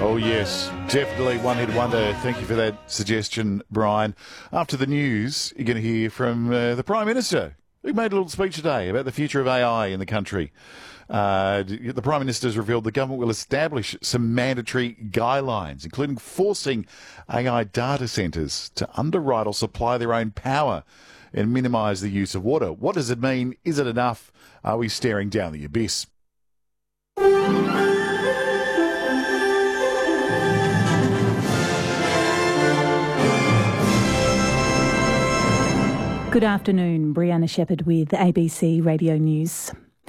Oh, yes, definitely one-hit wonder. Thank you for that suggestion, Brian. After the news, you're going to hear from the Prime Minister, who made a little speech today about the future of AI in the country. The Prime Minister has revealed the government will establish some mandatory guidelines, including forcing AI data centres to underwrite or supply their own power and minimise the use of water. What does it mean? Is it enough? Are we staring down the abyss? Good afternoon, Brianna Shepherd with ABC Radio News.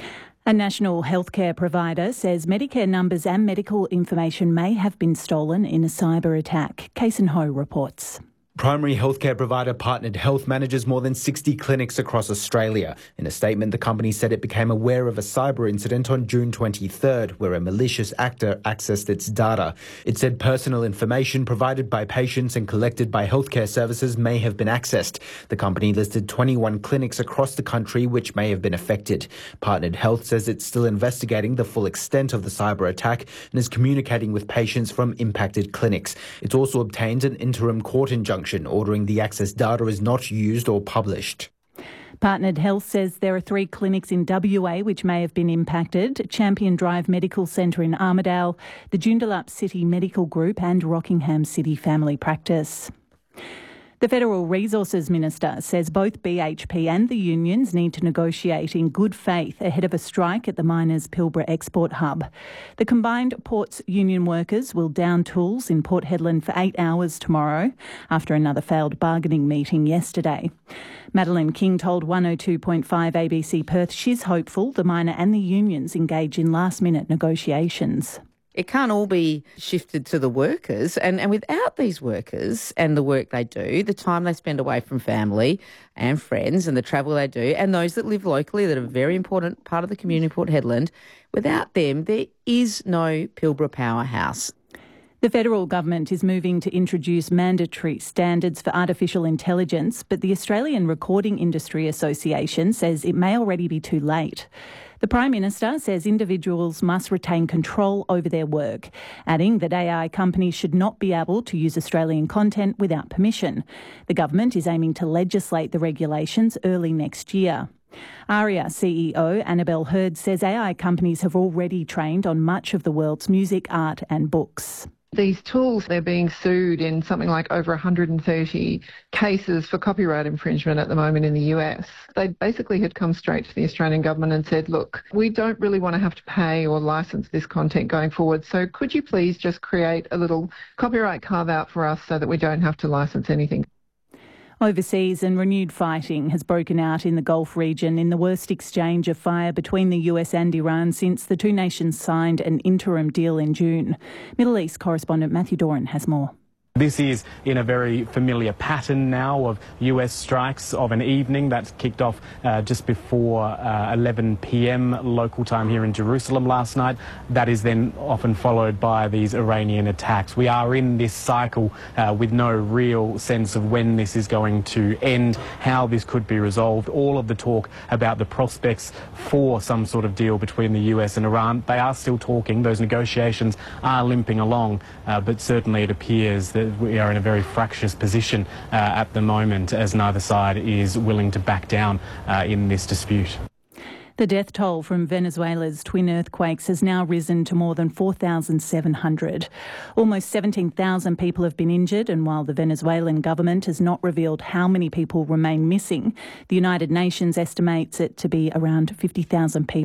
A national healthcare provider says Medicare numbers and medical information may have been stolen in a cyber attack. Kason Ho reports. Primary healthcare provider Partnered Health manages more than 60 clinics across Australia. In a statement, the company said it became aware of a cyber incident on June 23rd, where a malicious actor accessed its data. It said personal information provided by patients and collected by healthcare services may have been accessed. The company listed 21 clinics across the country which may have been affected. Partnered Health says it's still investigating the full extent of the cyber attack and is communicating with patients from impacted clinics. It's also obtained an interim court injunction ordering the access data is not used or published. Partnered Health says there are 3 clinics in WA which may have been impacted: Champion Drive Medical Centre in Armidale, the Joondalup City Medical Group and Rockingham City Family Practice. The Federal Resources Minister says both BHP and the unions need to negotiate in good faith ahead of a strike at the miners' Pilbara export hub. The combined ports union workers will down tools in Port Hedland for 8 hours tomorrow after another failed bargaining meeting yesterday. Madeline King told 102.5 ABC Perth she's hopeful the miner and the unions engage in last-minute negotiations. It can't all be shifted to the workers. And without these workers and the work they do, the time they spend away from family and friends and the travel they do, and those that live locally that are a very important part of the community of Port Hedland, without them, there is no Pilbara powerhouse. The federal government is moving to introduce mandatory standards for artificial intelligence, but the Australian Recording Industry Association says it may already be too late. The Prime Minister says individuals must retain control over their work, adding that AI companies should not be able to use Australian content without permission. The government is aiming to legislate the regulations early next year. ARIA CEO Annabelle Hurd says AI companies have already trained on much of the world's music, art and books. These tools, they're being sued in something like over 130 cases for copyright infringement at the moment in the US. They basically had come straight to the Australian government and said, look, we don't really want to have to pay or license this content going forward, so could you please just create a little copyright carve-out for us so that we don't have to license anything? Overseas, and renewed fighting has broken out in the Gulf region in the worst exchange of fire between the US and Iran since the two nations signed an interim deal in June. Middle East correspondent Matthew Doran has more. This is in a very familiar pattern now of US strikes of an evening that kicked off just before 11 p.m. local time here in Jerusalem last night. That is then often followed by these Iranian attacks. We are in this cycle with no real sense of when this is going to end, how this could be resolved. All of the talk about the prospects for some sort of deal between the US and Iran, they are still talking. Those negotiations are limping along, but certainly it appears that we are in a very fractious position at the moment, as neither side is willing to back down in this dispute. The death toll from Venezuela's twin earthquakes has now risen to more than 4,700. Almost 17,000 people have been injured, and while the Venezuelan government has not revealed how many people remain missing, the United Nations estimates it to be around 50,000 people.